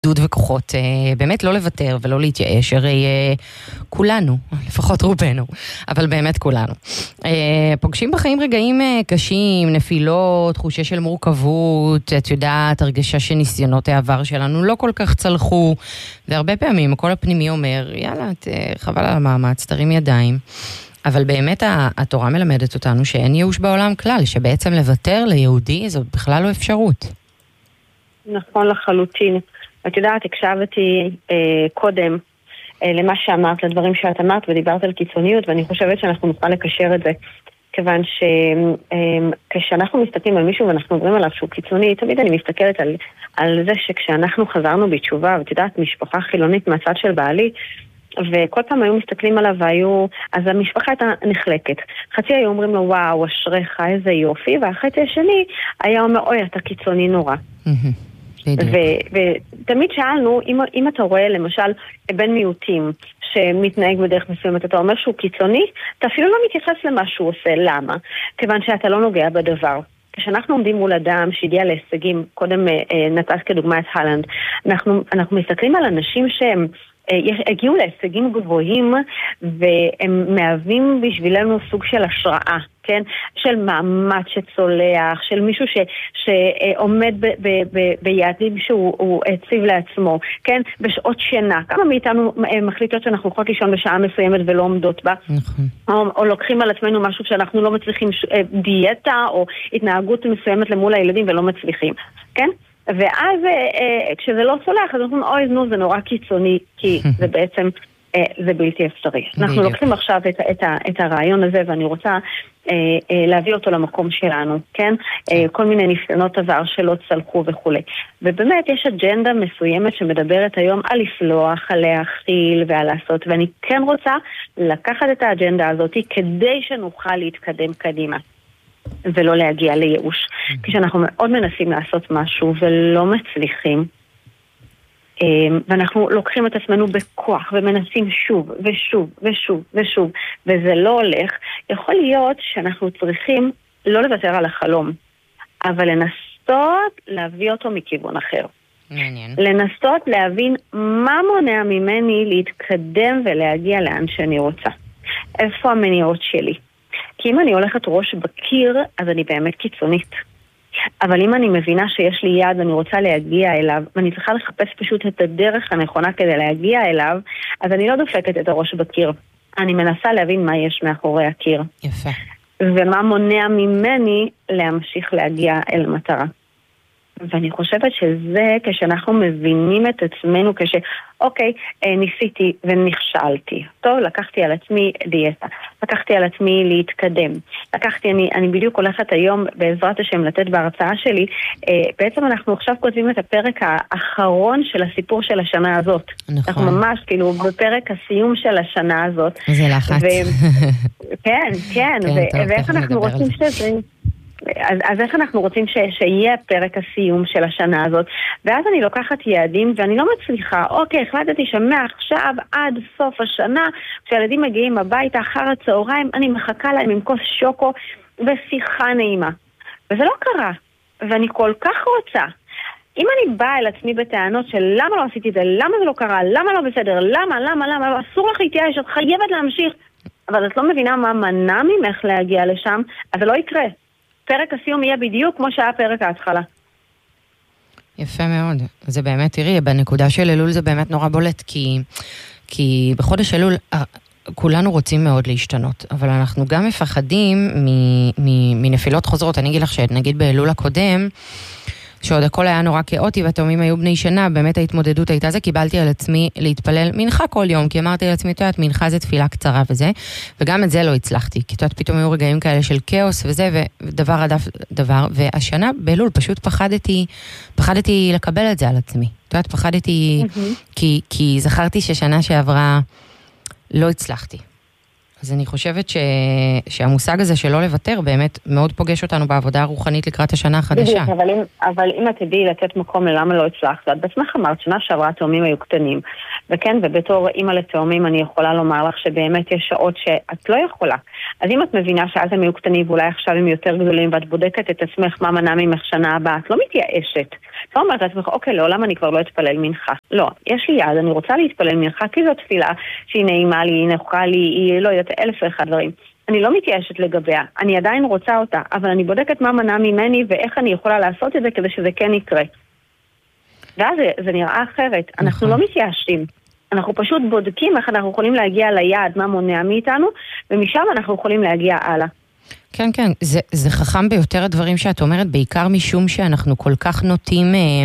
דוד וכוחות, באמת לא לוותר ולא להתייאש, הרי כולנו, לפחות רובנו, אבל באמת כולנו. פוגשים בחיים רגעים קשים, נפילות, תחושה של מורכבות, את יודעת, הרגשה שניסיונות העבר שלנו לא כל כך צלחו, והרבה פעמים הקול הפנימי אומר, יאללה, חבל על המאמץ, תרים ידיים. אבל באמת התורה מלמדת אותנו שאין ייאוש בעולם כלל, שבעצם לוותר ליהודי זאת בכלל לא אפשרות. נכון לחלוטין. את יודעת, הקשבתי קודם למה שאמרת, לדברים שאת אמרת, ודיברת על קיצוניות, ואני חושבת שאנחנו נוכל לקשר את זה, כיוון שכשאנחנו מסתכלים על מישהו ואנחנו אומרים עליו שהוא קיצוני, תמיד אני מסתכלת על זה שכשאנחנו חזרנו בתשובה, ואת יודעת, משפחה חילונית מהצד של בעלי, וכל פעם היו מסתכלים עליו אז המשפחה הייתה נחלקת. חצי היו אומרים לו, וואו, אשריך, איזה יופי, והחצי השני היה אומר, אוי, אתה קיצוני נורא. ותמיד שאלנו, אם אתה רואה למשל בן מיעוטים שמתנהג בדרך מסוימת, אתה אומר שהוא קיצוני, אתה אפילו לא מתייחס למה שהוא עושה. למה? כיוון שאתה לא נוגע בדבר. כשאנחנו עומדים מול אדם שהגיע להישגים, קודם נתת כדוגמה את הלנד, אנחנו מסתכלים על אנשים שהם הגיעו להישגים גבוהים, והם מהווים בשבילנו סוג של השראה, כן? של מאמץ שצולח, של מישהו שעומד ביעדים שהוא הציב לעצמו, כן? בשעות שינה. כמה מאיתנו מחליטות שאנחנו יכולות לישון בשעה מסוימת ולא עומדות בה? או לוקחים על עצמנו משהו שאנחנו לא מצליחים, דיאטה או התנהגות מסוימת למול הילדים ולא מצליחים, כן? ואז כשזה לא סולח, אז אנחנו אוי, נו, זה נורא קיצוני, כי זה בעצם, זה בלתי אפשרי. אנחנו לוקחים עכשיו את הרעיון הזה, ואני רוצה להביא אותו למקום שלנו, כן? כל מיני ניסיונות עבר שלא צלחו וכו'. ובאמת יש אג'נדה מסוימת שמדברת היום על לפלוח, על להכיל ועל לעשות, ואני כן רוצה לקחת את האג'נדה הזאת כדי שנוכל להתקדם קדימה. ולא להגיע לייאוש. כשאנחנו מאוד מנסים לעשות משהו ולא מצליחים, ואנחנו לוקחים את עצמנו בכוח ומנסים שוב ושוב ושוב ושוב, וזה לא הולך, יכול להיות שאנחנו צריכים לא לוותר על החלום, אבל לנסות להביא אותו מכיוון אחר. מעניין. לנסות להבין מה מונע ממני להתקדם ולהגיע לאן שאני רוצה. איפה המניעות שלי? כי אם אני הולכת ראש בקיר, אז אני באמת קיצונית. אבל אם אני מבינה שיש לי יד ואני רוצה להגיע אליו, ואני צריכה לחפש פשוט את הדרך הנכונה כדי להגיע אליו, אז אני לא דופקת את הראש בקיר. אני מנסה להבין מה יש מאחורי הקיר. יפה. ומה מונע ממני להמשיך להגיע אל המטרה. ואני חושבת שזה כשאנחנו מבינים את עצמנו, אוקיי, ניסיתי ונכשלתי. טוב, לקחתי על עצמי דיאטה. לקחתי על עצמי להתקדם. אני בדיוק הולכת היום בעזרת השם לתת בהרצאה שלי. בעצם אנחנו עכשיו כותבים את הפרק האחרון של הסיפור של השנה הזאת. נכון. אנחנו ממש כאילו בפרק הסיום של השנה הזאת. זה לחץ. כן. ואיך אנחנו רוצים שזה... אז איך אנחנו רוצים שיהיה פרק הסיום של השנה הזאת? ואז אני לוקחת יעדים ואני לא מצליחה. אוקיי, החלטתי שמעכשיו עד סוף השנה, כשהילדים מגיעים הביתה אחר הצהריים, אני מחכה להם עם כוס שוקו ושיחה נעימה. וזה לא קרה. ואני כל כך רוצה. אם אני באה אל עצמי בטענות של למה לא עשיתי את זה, למה זה לא קרה, למה לא בסדר, למה, אסור לך להתייאש, את חייבת להמשיך. אבל את לא מבינה מה מנע ממך להגיע לשם, אז זה לא יקרה. פרק הסיום יהיה בדיוק כמו שהיה פרק ההתחלה. יפה מאוד. זה באמת, תראי, בנקודה של אלול זה באמת נורא בולט, כי בחודש אלול כולנו רוצים מאוד להשתנות, אבל אנחנו גם מפחדים מנפילות חוזרות. אני אגיד לך שנגיד באלול הקודם, שעוד הכל היה נורא כאוטי, והתאומים היו בני שנה, באמת ההתמודדות הייתה זה, קיבלתי על עצמי להתפלל מנחה כל יום, כי אמרתי על עצמי, תיודעת, מנחה זה תפילה קצרה וזה, וגם את זה לא הצלחתי, כי תיודעת, פתאום היו רגעים כאלה של כאוס וזה, ודבר עדף דבר, והשנה באלול פשוט פחדתי לקבל את זה על עצמי. תיודעת, פחדתי, כי זכרתי ששנה שעברה לא הצלחתי. אז אני חושבת שהמושג הזה שלא לוותר באמת מאוד פוגש אותנו בעבודה הרוחנית לקראת השנה החדשה. אבל אם את תדעי לתת מקום ללמה לא הצלחת, את בעצמך אמרת שנה שעברה התאומים היו קטנים, וכן, ובתור אימא לתאומים אני יכולה לומר לך שבאמת יש שעות שאת לא יכולה. אז אם את מבינה שאז הם היו קטנים ואולי עכשיו הם יותר גדולים ואת בודקת את עצמך מה מנע ממך שנה הבאה, את לא מתייאשת. את לא אומרת לעצמך, אוקיי, לעולם אני כבר לא אתפלל מנחה. לא, יש לי יד, אני רוצה להתפלל מנחה כי זו תפילה שהיא נעימה לי, היא נוחה לי, היא לא יודעת, 1,001 דברים. אני לא מתייאשת לגביה, אני עדיין רוצה אותה, אבל אני בודקת מה מנע ממני ואיך אני יכולה לעשות את זה כדי שזה כן יקרה. ואז זה נראה אחרת, אנחנו לא מתייאשים. אנחנו פשוט בודקים איך אנחנו יכולים להגיע ליעד, מה מונע מאיתנו, ומשם אנחנו יכולים להגיע הלאה. כן, כן, זה חכם ביותר הדברים שאת אומרת, בעיקר משום שאנחנו כל כך נוטים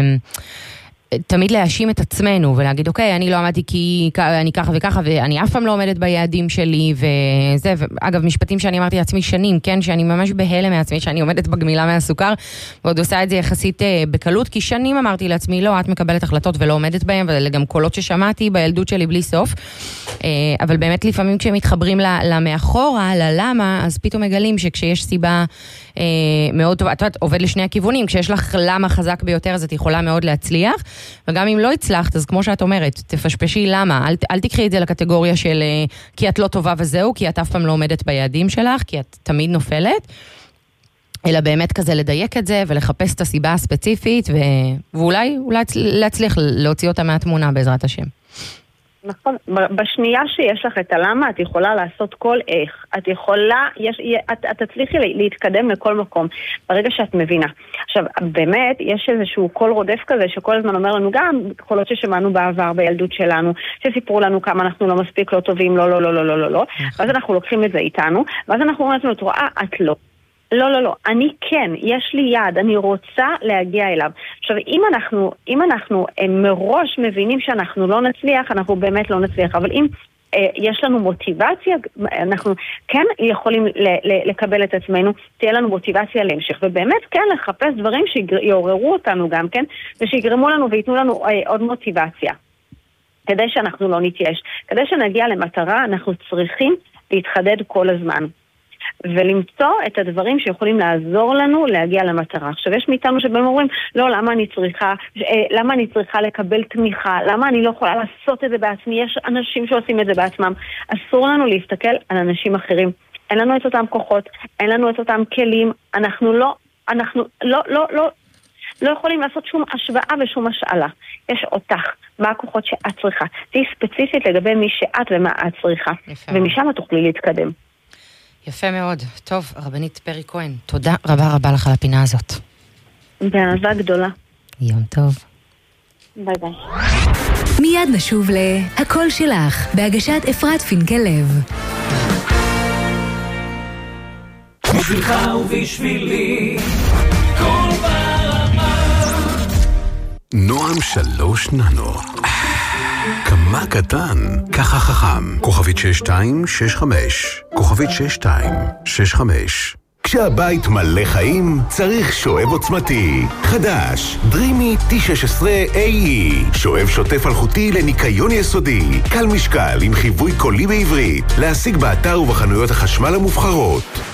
תמיד להאשים את עצמנו ולהגיד, אוקיי, אני לא עמדתי כי אני ככה וככה, ואני אף פעם לא עומדת ביעדים שלי, וזה, אגב, משפטים שאני אמרתי לעצמי שנים, כן, שאני ממש בהלם מעצמי, שאני עומדת בגמילה מהסוכר, ועוד עושה את זה יחסית בקלות, כי שנים אמרתי לעצמי, לא, את מקבלת החלטות ולא עומדת בהן, ואלה גם קולות ששמעתי בילדות שלי בלי סוף, אבל באמת לפעמים כשהם מתחברים למאחורה, ללמה, אז פתאום מגלים שכשיש סיבה מאוד טובה, את יודעת, עובד לשני הכיוונים, כשיש לך למה חזק ביותר, אז את יכולה מאוד להצליח, וגם אם לא הצלחת, אז כמו שאת אומרת, תפשפשי למה, אל תקחי את זה לקטגוריה של כי את לא טובה וזהו, כי את אף פעם לא עומדת ביעדים שלך, כי את תמיד נופלת, אלא באמת כזה לדייק את זה, ולחפש את הסיבה הספציפית, ואולי להצליח להוציא אותה מהתמונה בעזרת השם. נכון, בשנייה שיש לך את הלמה, את יכולה לעשות כל איך. את יכולה, את תצליחי להתקדם לכל מקום, ברגע שאת מבינה. עכשיו, באמת, יש איזשהו קול רודף כזה, שכל הזמן אומר לנו גם, קולות ששמענו בעבר בילדות שלנו, שסיפרו לנו כמה אנחנו לא מספיק לא טובים, לא, לא, לא, לא, לא, לא. ואז אנחנו לוקחים את זה איתנו, ואז אנחנו אומרים לנו, את רואה, את לא. לא, לא, לא, אני כן, יש לי יד, אני רוצה להגיע אליו. עכשיו, אם אנחנו מראש מבינים שאנחנו לא נצליח, אנחנו באמת לא נצליח, אבל אם יש לנו מוטיבציה, אנחנו כן יכולים לקבל את עצמנו, תהיה לנו מוטיבציה להמשך, ובאמת כן לחפש דברים שיעוררו אותנו גם כן, ושיגרמו לנו ויתנו לנו עוד מוטיבציה, כדי שאנחנו לא נתייאש. כדי שנגיע למטרה, אנחנו צריכים להתחדד כל הזמן. ולמצוא את הדברים שיכולים לעזור לנו להגיע למטרה. עכשיו, יש מאיתנו שבהם אומרים, לא, למה אני צריכה לקבל תמיכה? למה אני לא יכולה לעשות את זה בעצמי? יש אנשים שעושים את זה בעצמם. אסור לנו להסתכל על אנשים אחרים. אין לנו את אותם כוחות, אין לנו את אותם כלים. אנחנו לא יכולים לעשות שום השוואה ושום השאלה. יש אותך, מה הכוחות שאת צריכה. תהי ספציפית לגבי מי שאת ומה את צריכה. ומשם את תוכלי להתקדם. יפה מאוד. טוב, רבנית פרי כהן, תודה רבה רבה לך על הפינה הזאת. באהבה גדולה. יום טוב. ביי ביי. מיד נשוב להקול שלך, בהגשת אפרת פינקלב. בשבילך ובשבילי, כל ברמה. נועם 3 ננו. כמה קטן, ככה חכם. כוכבית 6265. כוכבית 6265. כשהבית מלא חיים, צריך שואב עוצמתי. חדש, דרימי T16AE. שואב שוטף אלחוטי לניקיון יסודי. קל משקל עם חיווי קולי בעברית. להשיג באתר ובחנויות החשמל המובחרות.